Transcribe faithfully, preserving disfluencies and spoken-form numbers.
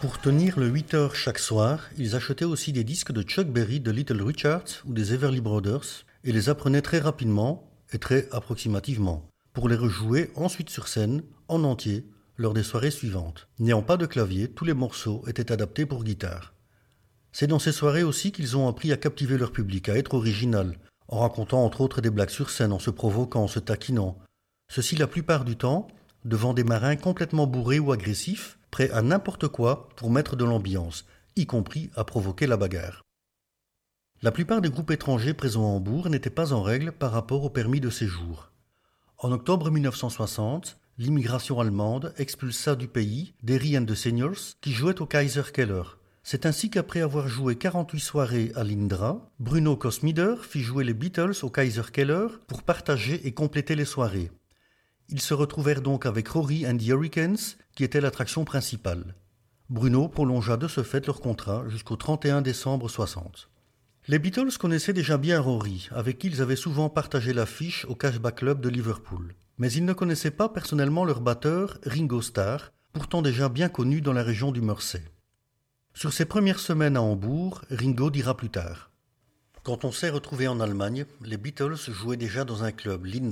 Pour tenir le huit heures chaque soir, ils achetaient aussi des disques de Chuck Berry, de Little Richard ou des Everly Brothers et les apprenaient très rapidement et très approximativement pour les rejouer ensuite sur scène, en entier, lors des soirées suivantes. N'ayant pas de clavier, tous les morceaux étaient adaptés pour guitare. C'est dans ces soirées aussi qu'ils ont appris à captiver leur public, à être original, en racontant entre autres des blagues sur scène, en se provoquant, en se taquinant. Ceci la plupart du temps devant des marins complètement bourrés ou agressifs, prêts à n'importe quoi pour mettre de l'ambiance, y compris à provoquer la bagarre. La plupart des groupes étrangers présents à Hambourg n'étaient pas en règle par rapport au permis de séjour. En octobre mille neuf cent soixante, l'immigration allemande expulsa du pays Derry and the Seniors qui jouaient au Kaiser Keller. C'est ainsi qu'après avoir joué quarante-huit soirées à l'Indra, Bruno Kosmider fit jouer les Beatles au Kaiser Keller pour partager et compléter les soirées. Ils se retrouvèrent donc avec Rory and the Hurricanes, qui était l'attraction principale. Bruno prolongea de ce fait leur contrat jusqu'au trente et un décembre soixante. Les Beatles connaissaient déjà bien Rory, avec qui ils avaient souvent partagé l'affiche au Cashback Club de Liverpool. Mais ils ne connaissaient pas personnellement leur batteur, Ringo Starr, pourtant déjà bien connu dans la région du Mersey. Sur ses premières semaines à Hambourg, Ringo dira plus tard : « Quand on s'est retrouvé en Allemagne, les Beatles jouaient déjà dans un club, l'Indra.